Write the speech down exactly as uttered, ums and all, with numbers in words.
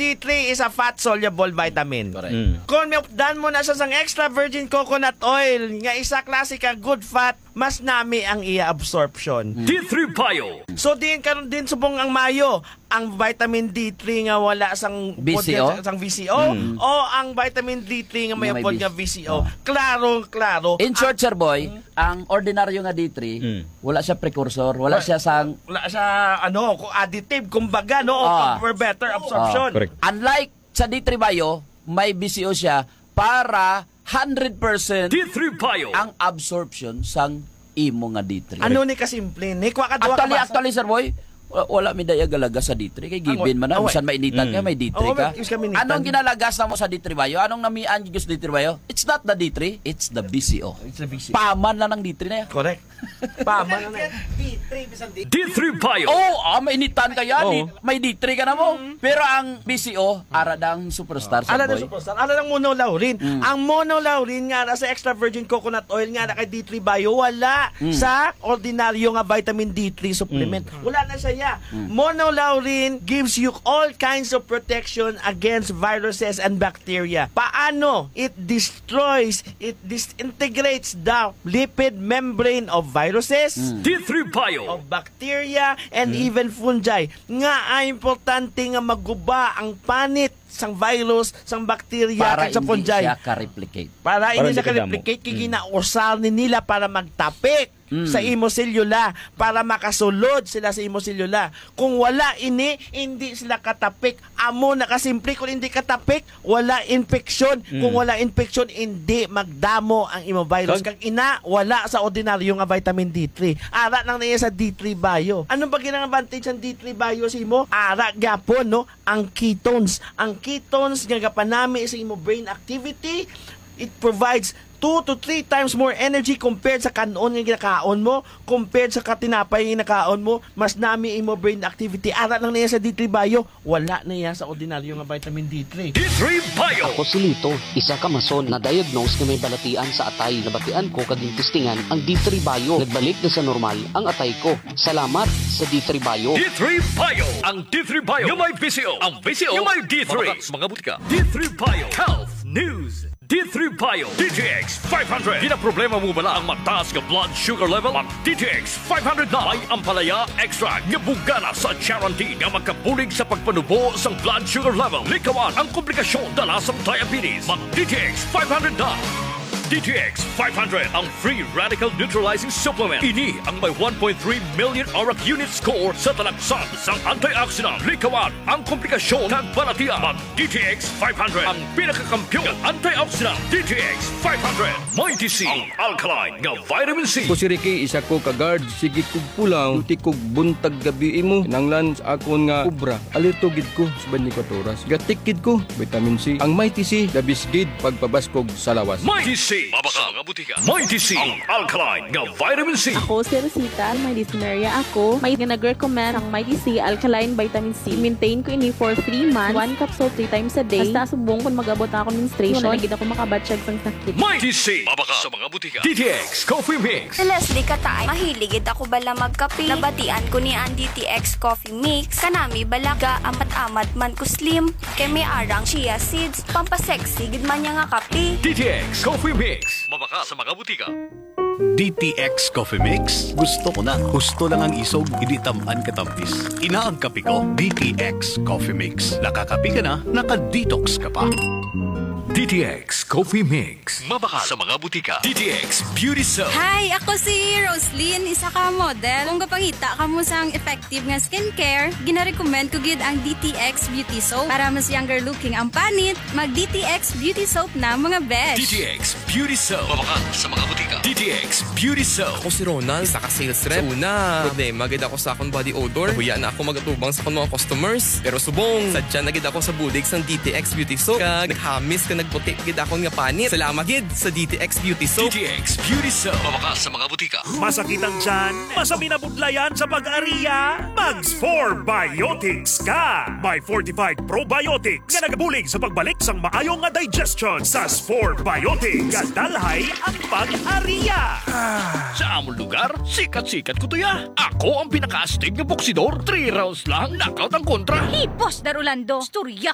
D three is a fat-soluble vitamin. Correct. Mm. Kung dan mo na sa sang extra virgin coconut oil, nga isa klase ka good fat, mas nami ang iya absorption. D three Bio. So din karon din subong ang mayo, ang vitamin D three nga wala sang B C O? sang V C O Mm. o ang vitamin D three nga may Nga may pod B- nga V C O. Klaro, klaro. In short, sir boy, ang ordinaryo nga D three, Mm. wala siya precursor, wala siya sang Wala sa ano, kung additive, kumbaga no, Ah. for better absorption. Ah, correct. unlike sa D three Bio, may B C O siya para one hundred percent D three Bio. ang absorption sang imo nga D three. Ano ni kasimple ni kwa kadwa Actually, ka actually, sir boy, wa- wala mi daya galaga sa D three kay given man na Awa. bisan mainitan Mm. ka may D three Oo, ka. mas kami initan. Anong ginalagas na mo sa D three Bio? Anong namian gyud sa D three Bio? It's not the D three, it's the B C O. It's a V C O. Paman lang ng D three na yan. Correct. Pama na na. D three Bio. Oh, ah, mainitan ka yan. Oo. Di- May D three ka na mo. Pero ang B C O, ara dang superstar sa Ala na boy. superstar, ala ng monolaurin. Ang monolaurin nga na sa extra virgin coconut oil nga na kay D three Bio wala sa ordinaryo nga vitamin D three supplement. Wala na siya. Monolaurin gives you all kinds of protection against viruses and bacteria. Paano? It destroys, it disintegrates the lipid membrane of viruses, D three Bio. of bacteria and even fungi. Nga ay importante nga maguba ang panit sang virus, sang bacteria Para at sa hindi fungi. siya ka-replicate. Para, Para hindi hindi siya ka damo. ka-replicate, kaya ginausal ni nila para magtapik sa imoselula, para makasulod sila sa imoselula. Kung wala ini, hindi sila katapik. Amo nakasimple, kung hindi katapik, wala infeksyon. Kung wala infeksyon, hindi magdamo ang imo virus. Kag- Kag ina, wala sa ordinaryo nga vitamin D three. Ara nang niya sa D three Bio. Ano ba ginang advantage ng D three Bio sa imo? Ara gyapon no, ang ketones. Ang ketones nga gapanami sa imo brain activity, it provides two to three times more energy compared sa kanon nga ginakaon mo, compared sa katinapay nga ginakaon mo, mas nami imo brain activity. Ara lang niya sa D three Bio, wala na niya sa ordinaryo nga vitamin D three. D three Bio. Ako si Lito, isa ka mason na diagnose nga may balatian sa atay. Nabatian ko kaging testingan ang D three Bio. Nagbalik na sa normal ang atay ko. Salamat sa D three Bio. D three Bio. Ang D three Bio. Yung may V C O. Ang V C O. Yung may D three. Mabakas, mga butika. D three Bio. Health News. D three Bio. D T X five hundred. Di na problema mo bala ang mataas ka blood sugar level? Mag D T X five hundred na. May ampalaya extra nga bugana sa guarantee nga magkabulig sa pagpanubo sa blood sugar level. Likawan ang komplikasyon dala sa diabetes. Mag D T X five hundred na. D T X five hundred, ang free radical neutralizing supplement. Ini ang may one point three million auric unit score sa talaksan sang antioxidant. Likawan ang komplikasyon kag balatian. Mag D T X five hundred, ang pinakakampiyon ng antioxidant. D T X five hundred, may T C, ang alkaline nga vitamin C. Ko si Ricky, isa ko ka-guard. Sige kog pulang, tuti kog buntag gabi mo. Nanglan sa akon nga kubra. Alito gid ko sa twenty-four oras. Gatik gid ko, vitamin C. Ang may T C, labis gid pagpabaskog sa lawas. May T C, mabaka mga butika. May T C, ang alkaline nga vitamin C. Ako si Rosita, may dyspnea ako. May nag-recommend ang Mighty C Alkaline Vitamin C. Maintain ko ini for three months. One capsule three times a day. Basta subong kung mag-abot ako ng menstruation. Wala na gid ako makabatsyag sang sakit. May T C, mabaka sa mga butika. D T X Coffee Mix. Si Leslie Katay, mahiligid ako bala magkape. Nabatian ko ni ang D T X Coffee Mix. Kanami balaga, amat-amat man ko slim. Kay may arang chia seeds. Pampasexy, gid man niya nga kape. D T X Coffee Mix. Mabaka sa mga butika. D T X Coffee Mix. Gusto ko na. Gusto lang ang isog, hindi tamaan katampis. Ina ang kape ko, D T X Coffee Mix. Nakakape ka na, naka-detox ka pa. D T X Coffee Mix. Mabaka sa mga butika. D T X Beauty Soap. Hi, ako si Roslyn, isa ka model. Kung kapangita ka mo sang effective nga skincare, gina-recommend ko gid ang D T X Beauty Soap. Para mas younger looking ang panit, mag D T X Beauty Soap na mga besh. D T X Beauty Soap. Mabaka sa mga butika. D T X Beauty Soap. Ako si Ronald, isa ka sales rep. Sa una, problema gid ako sa akong body odor. Huya na ako magatubang sa akong mga customers. Pero subong, sadya na gid ako sa budig sang D T X Beauty Soap. Kag naghamis ka nagputi gid akong nga panit. Salamat gid sa D T X Beauty Soap. D T X Beauty Soap. Mabaka sa mga butika. Masakit ang tiyan? Masami na budlayan sa pag-ariya? Mags four Biotics ka! May fortified probiotics nga nagabulig sa pagbalik sang maayong nga digestion sa four Biotics. Gadalhay ang pag-ariya! Sa among lugar, sikat-sikat ko to ya. Ako ang pinaka-astig ng boksidor. Three rounds lang, knockout ang kontra. Hipos, Darulando. Storya